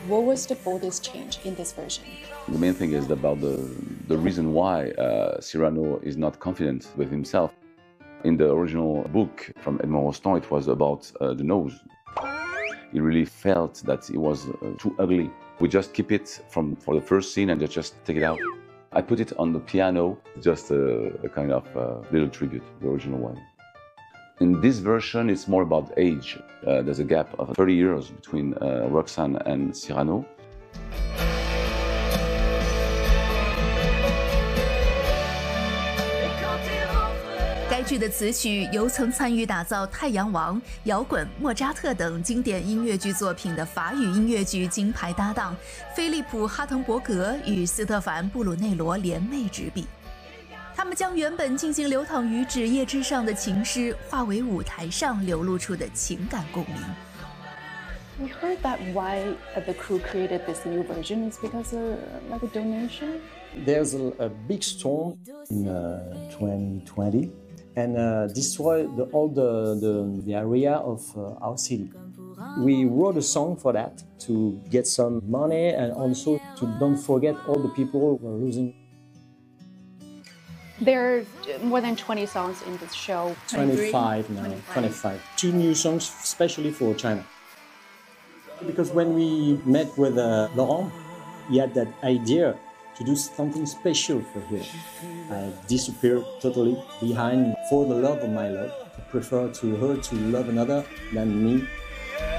What was the boldest change in this version? The main thing is about the reason why Cyrano is not confident with himself. In the original book from Edmond Rostand, it was about the nose. He really felt that it was too ugly. We just keep it for the first scene and just take it out. I put it on the piano, just a kind of little tribute, the original one. In this version, it's more about age. There's a gap of 30 years between Roxane and Cyrano. 该剧的词曲由曾参与打造《太阳王》、摇滚、莫扎特等经典音乐剧作品的法语音乐剧金牌搭档菲利普·哈滕伯格与斯特凡·布鲁内罗联袂执笔。他们将原本静静流淌于纸页之上的情诗，化为舞台上流露出的情感共鸣。 We heard that why the crew created this new version is because of like a donation. There's a big storm in 2020 and destroyed all the area of our city. We wrote a song for that to get some money and also to don't forget all the people who are losing. There are more than 20 songs in this show. 25 now, 25. 2 new songs especially for China. Because when we met with Laurent, he had that idea to do something special for him. I disappeared totally behind for the love of my love. I prefer to her to love another than me